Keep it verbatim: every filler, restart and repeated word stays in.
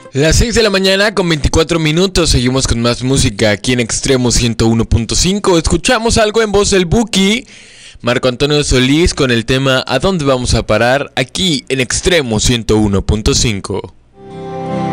Las seis de la mañana con veinticuatro minutos, seguimos con más música aquí en Extremo ciento uno punto cinco. Escuchamos algo en voz del Buki, Marco Antonio Solís, con el tema ¿A dónde vamos a parar? Aquí en Extremo ciento uno punto cinco.